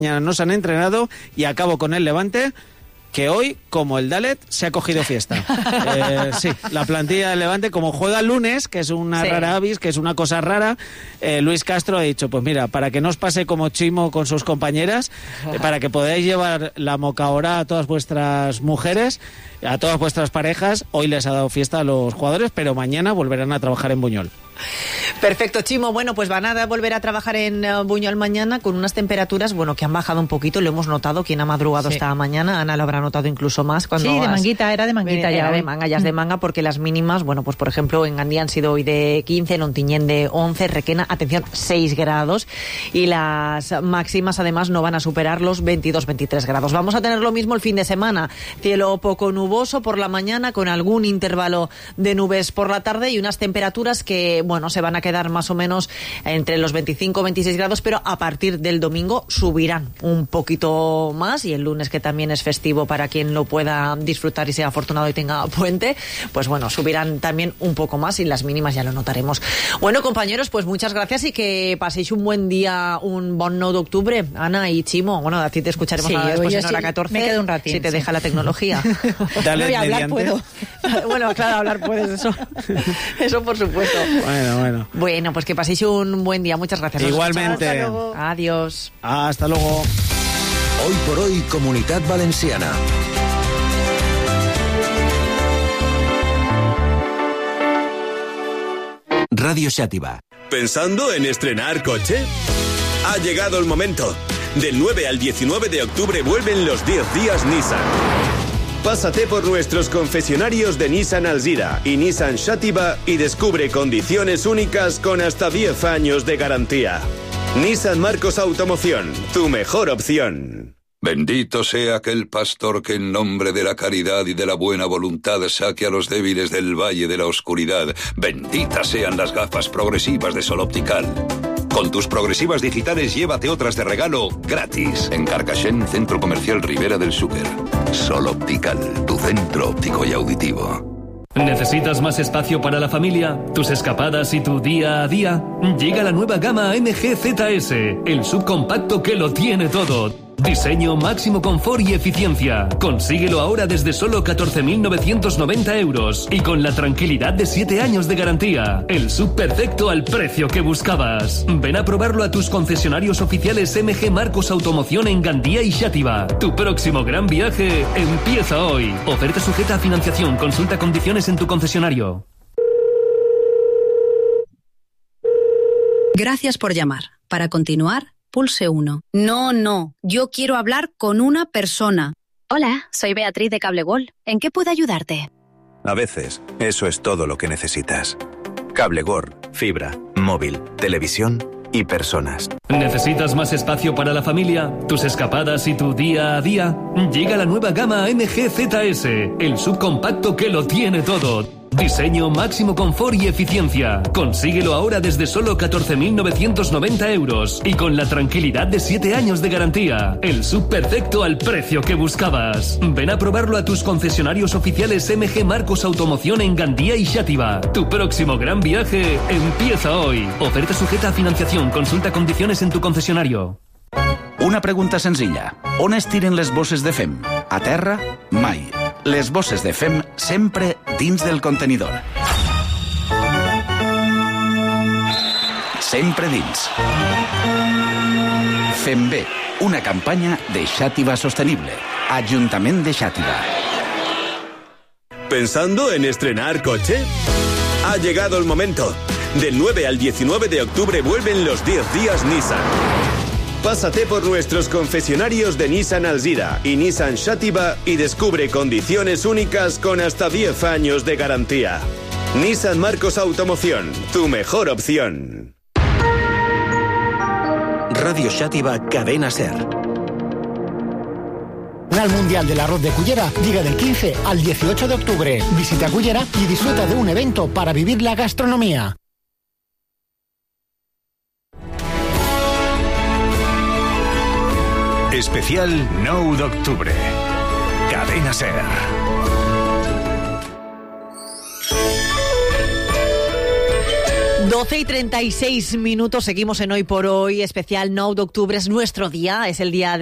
no se han entrenado y acabo con el Levante, que hoy, como el Dalet, se ha cogido fiesta. Sí, la plantilla del Levante, como juega el lunes, que es una rara avis, que es una cosa rara, Luis Castro ha dicho, pues mira, para que no os pase como Chimo con sus compañeras, para que podáis llevar la mocaora a todas vuestras mujeres, a todas vuestras parejas, hoy les ha dado fiesta a los jugadores, pero mañana volverán a trabajar en Buñol. Perfecto, Chimo. Bueno, pues van a volver a trabajar en Buñol mañana con unas temperaturas, bueno, que han bajado un poquito, lo hemos notado, quien ha madrugado esta mañana, Ana lo habrá notado incluso más. Cuando de manguita, era de manguita ya. Era de manga, ya es de manga, porque las mínimas, bueno, pues por ejemplo, en Gandía han sido hoy de 15, en Ontinyent de 11, Requena, atención, 6 grados, y las máximas además no van a superar los 22-23 grados. Vamos a tener lo mismo el fin de semana, cielo poco nuboso por la mañana, con algún intervalo de nubes por la tarde y unas temperaturas que, bueno, se van a quedar más o menos entre los 25-26 grados, pero a partir del domingo subirán un poquito más, y el lunes, que también es festivo para quien lo pueda disfrutar y sea afortunado y tenga puente, pues bueno, subirán también un poco más, y las mínimas ya lo notaremos. Bueno, compañeros, pues muchas gracias y que paséis un buen día, un bon 9 d'octubre. Ana y Chimo, bueno, a ti te escucharemos después en hora 14. Me quedo un ratito. Si te deja la tecnología. Dale, no, y hablar puedo. Bueno, claro, hablar puedes, eso por supuesto. Bueno, pues que paséis un buen día. Muchas gracias. Igualmente. Hasta luego. Adiós. Hasta luego. Hoy por hoy, Comunitat Valenciana. Radio Xàtiva. ¿Pensando en estrenar coche? Ha llegado el momento. Del 9 al 19 de octubre vuelven los 10 días Nissan. Pásate por nuestros concesionarios de Nissan Alzira y Nissan Xàtiva y descubre condiciones únicas con hasta 10 años de garantía. Nissan Marcos Automoción, tu mejor opción. Bendito sea aquel pastor que en nombre de la caridad y de la buena voluntad saque a los débiles del valle de la oscuridad. Benditas sean las gafas progresivas de Sol Optical. Con tus progresivas digitales llévate otras de regalo gratis. En Carcaixent, Centro Comercial Ribera del Xúquer. Sol Optical, tu centro óptico y auditivo. ¿Necesitas más espacio para la familia, tus escapadas y tu día a día? Llega la nueva gama MG ZS, el subcompacto que lo tiene todo. Diseño, máximo confort y eficiencia. Consíguelo ahora desde solo 14.990 euros y con la tranquilidad de 7 años de garantía. El sub perfecto al precio que buscabas. Ven a probarlo a tus concesionarios oficiales MG Marcos Automoción en Gandía y Xàtiva. Tu próximo gran viaje empieza hoy. Oferta sujeta a financiación. Consulta condiciones en tu concesionario. Gracias por llamar. Para continuar, pulse 1. No, yo quiero hablar con una persona. Hola, soy Beatriz de Cable World. ¿En qué puedo ayudarte? A veces, eso es todo lo que necesitas. Cable World, fibra, móvil, televisión y personas. ¿Necesitas más espacio para la familia, tus escapadas y tu día a día? Llega la nueva gama MG ZS, el subcompacto que lo tiene todo. Diseño, máximo confort y eficiencia. Consíguelo ahora desde solo 14.990 euros y con la tranquilidad de 7 años de garantía. El sub perfecto al precio que buscabas. Ven a probarlo a tus concesionarios oficiales MG Marcos Automoción en Gandía y Xàtiva. Tu próximo gran viaje empieza hoy. Oferta sujeta a financiación. Consulta condiciones en tu concesionario. Una pregunta senzilla. On es tiren les bosses de fem? A terra? Mai. Les bosses de fem sempre dins del contenidor. Sempre dins. Fem bé, una campanya de Xàtiva Sostenible. Ajuntament de Xàtiva. ¿Pensando en estrenar coche? Ha llegado el momento. Del 9 al 19 de octubre vuelven los 10 días Nissan. Pásate por nuestros concesionarios de Nissan Alzira y Nissan Xàtiva y descubre condiciones únicas con hasta 10 años de garantía. Nissan Marcos Automoción, tu mejor opción. Radio Xàtiva, Cadena Ser. Al Mundial del Arroz de Cullera llega del 15 al 18 de octubre. Visita Cullera y disfruta de un evento para vivir la gastronomía. Especial 9 d'octubre. Cadena Ser. 12:36, seguimos en Hoy por Hoy, especial 9 de octubre, es nuestro día, es el día